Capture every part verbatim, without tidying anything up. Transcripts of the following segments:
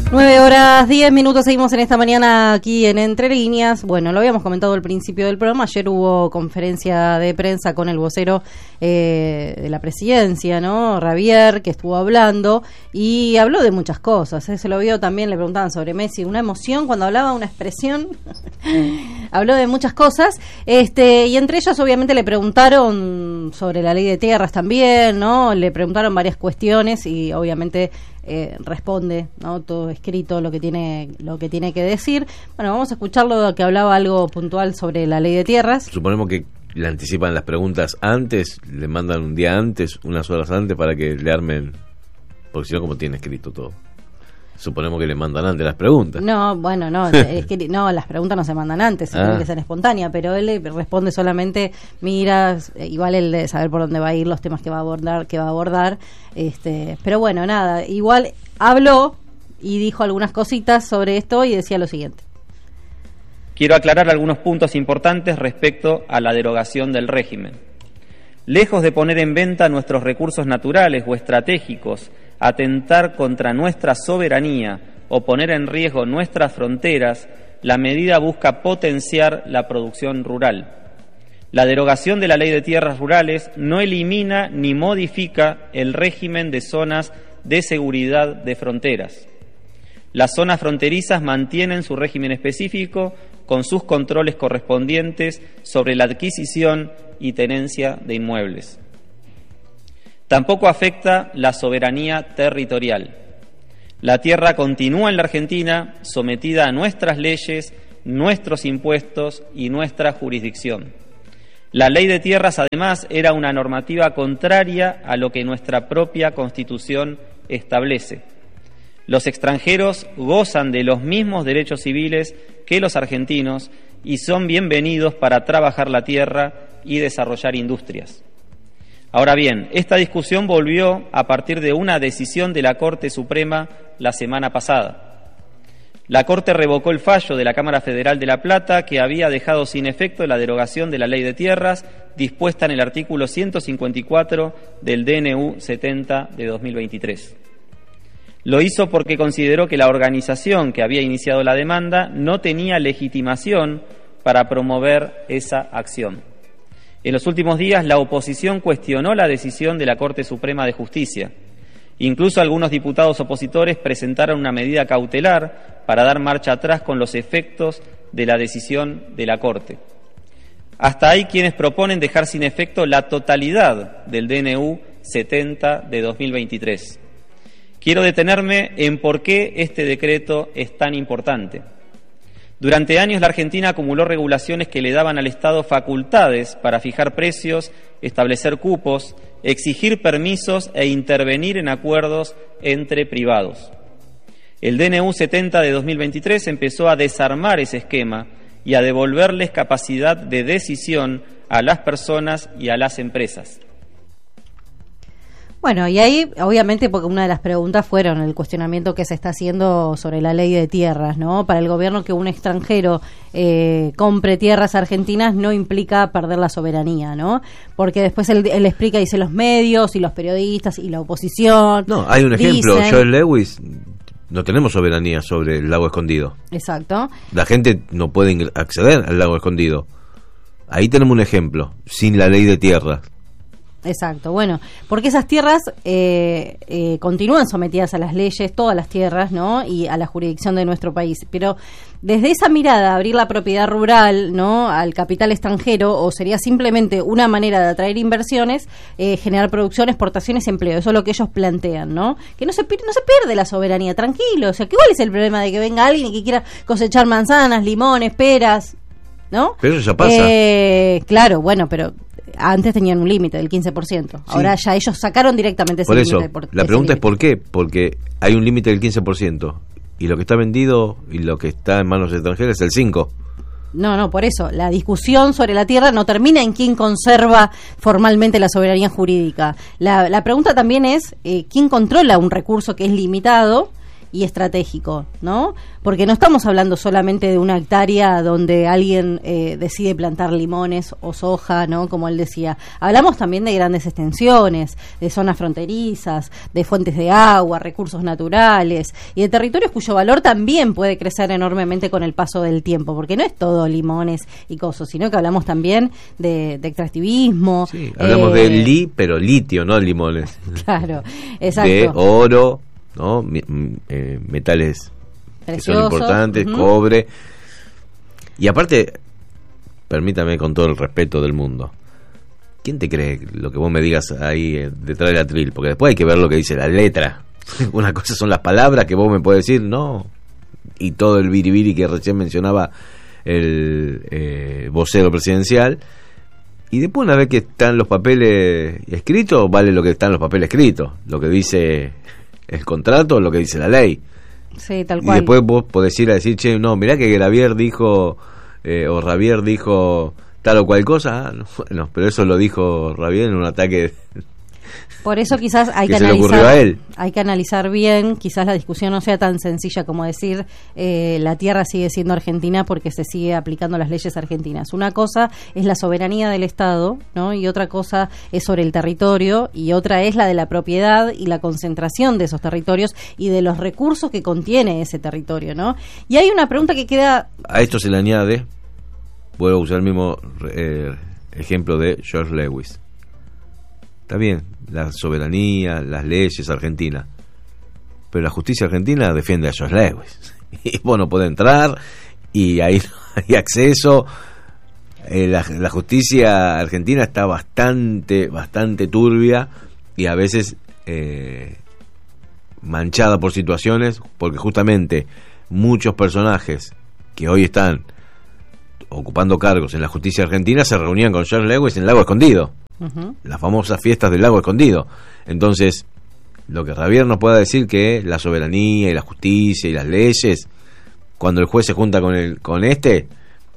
nueve horas diez minutos, seguimos en esta mañana aquí en Entre Líneas. Bueno, lo habíamos comentado al principio del programa, ayer hubo conferencia de prensa con el vocero eh, de la presidencia, ¿no? Ravier, que estuvo hablando y habló de muchas cosas, ¿eh? Se lo vio también, le preguntaban sobre Messi, una emoción cuando hablaba, una expresión, habló de muchas cosas, este y entre ellas obviamente le preguntaron sobre la ley de tierras también, ¿no? Le preguntaron varias cuestiones y obviamente Eh, responde, ¿no? Todo escrito lo que tiene lo que tiene que decir. Bueno, vamos a escucharlo, que hablaba algo puntual sobre la ley de tierras. Suponemos que le anticipan las preguntas antes, le mandan un día antes, unas horas antes para que le armen, porque si no, como tiene escrito todo. Suponemos que le mandan antes las preguntas. No, bueno, no, es que no, las preguntas no se mandan antes, ah. tiene que ser espontánea, pero él responde solamente, mira, igual él de saber por dónde va a ir, los temas que va a abordar, que va a abordar, este, pero bueno, nada, igual habló y dijo algunas cositas sobre esto y decía lo siguiente. Quiero aclarar algunos puntos importantes respecto a la derogación del régimen. Lejos de poner en venta nuestros recursos naturales o estratégicos, atentar contra nuestra soberanía o poner en riesgo nuestras fronteras, la medida busca potenciar la producción rural. La derogación de la Ley de Tierras Rurales no elimina ni modifica el régimen de zonas de seguridad de fronteras. Las zonas fronterizas mantienen su régimen específico con sus controles correspondientes sobre la adquisición y tenencia de inmuebles. Tampoco afecta la soberanía territorial. La tierra continúa en la Argentina sometida a nuestras leyes, nuestros impuestos y nuestra jurisdicción. La ley de tierras, además, era una normativa contraria a lo que nuestra propia Constitución establece. Los extranjeros gozan de los mismos derechos civiles que los argentinos y son bienvenidos para trabajar la tierra y desarrollar industrias. Ahora bien, esta discusión volvió a partir de una decisión de la Corte Suprema la semana pasada. La Corte revocó el fallo de la Cámara Federal de La Plata que había dejado sin efecto la derogación de la Ley de Tierras dispuesta en el artículo ciento cincuenta y cuatro del D N U setenta de dos mil veintitrés. Lo hizo porque consideró que la organización que había iniciado la demanda no tenía legitimación para promover esa acción. En los últimos días, la oposición cuestionó la decisión de la Corte Suprema de Justicia. Incluso algunos diputados opositores presentaron una medida cautelar para dar marcha atrás con los efectos de la decisión de la Corte. Hasta hay quienes proponen dejar sin efecto la totalidad del D N U setenta de dos mil veintitrés. Quiero detenerme en por qué este decreto es tan importante. Durante años la Argentina acumuló regulaciones que le daban al Estado facultades para fijar precios, establecer cupos, exigir permisos e intervenir en acuerdos entre privados. El D N U setenta de dos mil veintitrés empezó a desarmar ese esquema y a devolverles capacidad de decisión a las personas y a las empresas. Bueno, y ahí, obviamente, porque una de las preguntas fueron el cuestionamiento que se está haciendo sobre la ley de tierras, ¿no? Para el gobierno, que un extranjero eh, compre tierras argentinas no implica perder la soberanía, ¿no? Porque después él, él explica, dice, los medios y los periodistas y la oposición. No, hay un ejemplo, dicen, Joel Lewis, no tenemos soberanía sobre el lago Escondido. Exacto. La gente no puede acceder al lago Escondido. Ahí tenemos un ejemplo, sin la ley de tierras. Exacto, bueno, porque esas tierras eh, eh, continúan sometidas a las leyes, todas las tierras, ¿no? Y a la jurisdicción de nuestro país. Pero desde esa mirada, abrir la propiedad rural, ¿no? Al capital extranjero, o sería simplemente una manera de atraer inversiones, eh, generar producción, exportaciones, empleo. Eso es lo que ellos plantean, ¿no? Que no se, no se pierde la soberanía, tranquilo. O sea, ¿cuál es el problema de que venga alguien y que quiera cosechar manzanas, limones, peras, ¿no? Pero eso ya pasa. Eh, claro, bueno, pero antes tenían un límite del quince por ciento. Ahora sí, ya ellos sacaron directamente ese límite. Por eso, por, la pregunta es ¿por qué? Porque hay un límite del quince por ciento. Y lo que está vendido y lo que está en manos extranjeras es el cinco por ciento. No, no, por eso. La discusión sobre la tierra no termina en quién conserva formalmente la soberanía jurídica. La, la pregunta también es eh, quién controla un recurso que es limitado y estratégico, ¿no? Porque no estamos hablando solamente de una hectárea donde alguien eh, decide plantar limones o soja, ¿no? Como él decía. Hablamos también de grandes extensiones, de zonas fronterizas, de fuentes de agua, recursos naturales y de territorios cuyo valor también puede crecer enormemente con el paso del tiempo, porque no es todo limones y cosas, sino que hablamos también de, de extractivismo. Sí, hablamos eh, de li, pero litio, no limones. Claro, exacto. De oro, ¿no? Eh, metales preciosos, que son importantes, uh-huh. cobre. Y aparte, permítame con todo el respeto del mundo, ¿quién te cree lo que vos me digas ahí eh, detrás del atril? Porque después hay que ver lo que dice la letra. Una cosa son las palabras que vos me podés decir, no, y todo el biribiri que recién mencionaba el eh, vocero presidencial. Y después, una vez que están los papeles escritos, vale lo que están los papeles escritos, lo que dice el contrato, lo que dice la ley. Sí, tal cual. Y después vos podés ir a decir, che, no, mirá que Gravier dijo, eh, o Ravier dijo tal o cual cosa. Ah, no, no, pero eso lo dijo Ravier en un ataque. Por eso quizás hay que, que analizar, hay que analizar bien, quizás la discusión no sea tan sencilla como decir eh, la tierra sigue siendo argentina porque se sigue aplicando las leyes argentinas. Una cosa es la soberanía del Estado, ¿no? Y otra cosa es sobre el territorio, y otra es la de la propiedad y la concentración de esos territorios y de los recursos que contiene ese territorio, ¿no? Y hay una pregunta que queda... A esto se le añade, vuelvo a usar el mismo eh, ejemplo de George Lewis. Está bien, la soberanía, las leyes argentinas, pero la justicia argentina defiende a George Lewis. Y vos no podés entrar, y ahí no hay acceso. Eh, la, la justicia argentina está bastante, bastante turbia, y a veces eh, manchada por situaciones, porque justamente muchos personajes que hoy están ocupando cargos en la justicia argentina se reunían con George Lewis en el Lago Escondido. Uh-huh. Las famosas fiestas del Lago Escondido. Entonces, lo que Javier nos pueda decir que la soberanía y la justicia y las leyes, cuando el juez se junta con el con este,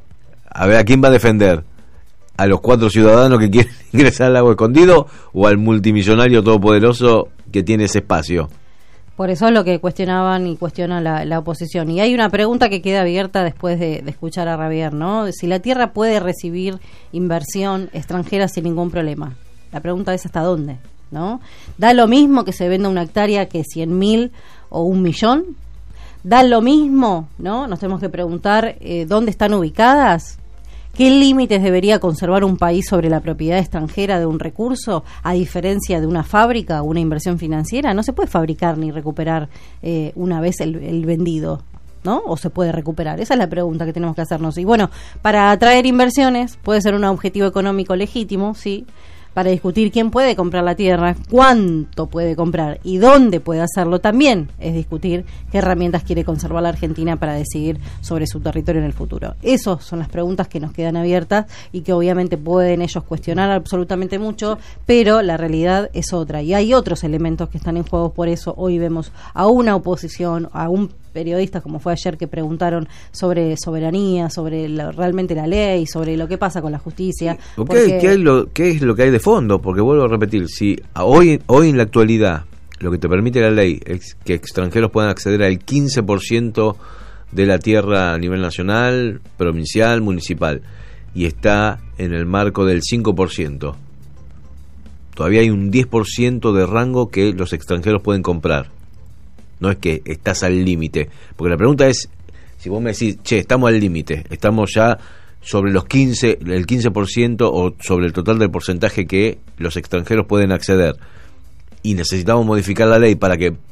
a ver, ¿a quién va a defender? ¿A los cuatro ciudadanos que quieren ingresar al Lago Escondido o al multimillonario todopoderoso que tiene ese espacio? Por eso es lo que cuestionaban y cuestiona la, la oposición. Y hay una pregunta que queda abierta después de, de escuchar a Javier, ¿no? Si la tierra puede recibir inversión extranjera sin ningún problema. La pregunta es ¿hasta dónde? ¿No? ¿Da lo mismo que se venda una hectárea que cien mil o un millón? ¿Da lo mismo? ¿No? Nos tenemos que preguntar eh, ¿dónde están ubicadas? ¿Qué límites debería conservar un país sobre la propiedad extranjera de un recurso, a diferencia de una fábrica o una inversión financiera? No se puede fabricar ni recuperar eh, una vez el, el vendido, ¿no? ¿O se puede recuperar? Esa es la pregunta que tenemos que hacernos. Y bueno, para atraer inversiones puede ser un objetivo económico legítimo, sí, para discutir quién puede comprar la tierra, cuánto puede comprar y dónde puede hacerlo también es discutir qué herramientas quiere conservar la Argentina para decidir sobre su territorio en el futuro. Esas son las preguntas que nos quedan abiertas y que obviamente pueden ellos cuestionar absolutamente mucho, pero la realidad es otra y hay otros elementos que están en juego. Por eso hoy vemos a una oposición, a un periodistas como fue ayer que preguntaron sobre soberanía, sobre la, realmente la ley, sobre lo que pasa con la justicia. Okay, porque... ¿qué, hay lo, ¿Qué es lo que hay de fondo? Porque vuelvo a repetir, si a hoy, hoy en la actualidad lo que te permite la ley es que extranjeros puedan acceder al quince por ciento de la tierra a nivel nacional, provincial, municipal, y está en el marco del cinco por ciento. Todavía hay un diez por ciento de rango que los extranjeros pueden comprar. No es que estás al límite, porque la pregunta es, si vos me decís, che, estamos al límite, estamos ya sobre los quince, el quince por ciento o sobre el total del porcentaje que los extranjeros pueden acceder, y necesitamos modificar la ley para que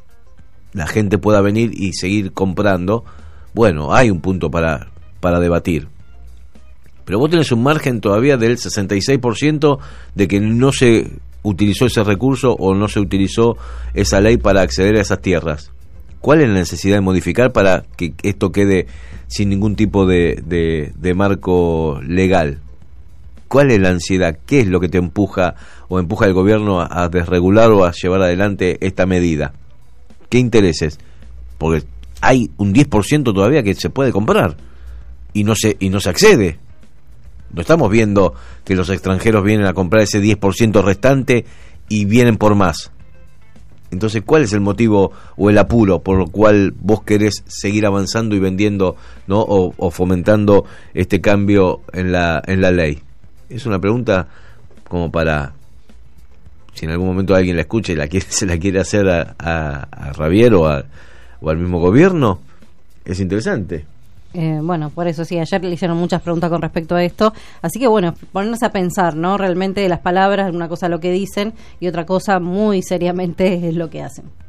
la gente pueda venir y seguir comprando, bueno, hay un punto para, para debatir. Pero vos tenés un margen todavía del sesenta y seis por ciento de que no se utilizó ese recurso o no se utilizó esa ley para acceder a esas tierras. ¿Cuál es la necesidad de modificar para que esto quede sin ningún tipo de, de, de marco legal? ¿Cuál es la ansiedad? ¿Qué es lo que te empuja o empuja al gobierno a, a desregular o a llevar adelante esta medida? ¿Qué intereses? Porque hay un diez por ciento todavía que se puede comprar y no se, y no se accede. No estamos viendo que los extranjeros vienen a comprar ese diez por ciento restante y vienen por más. Entonces, ¿cuál es el motivo o el apuro por el cual vos querés seguir avanzando y vendiendo, ¿no? o, o fomentando este cambio en la en la ley? Es una pregunta como para, si en algún momento alguien la escucha y la quiere, se la quiere hacer a, a, a Javier o, a, o al mismo gobierno, es interesante. Eh, bueno, por eso sí, ayer le hicieron muchas preguntas con respecto a esto, así que bueno, ponernos a pensar, ¿no? Realmente las palabras, una cosa lo que dicen y otra cosa muy seriamente es lo que hacen.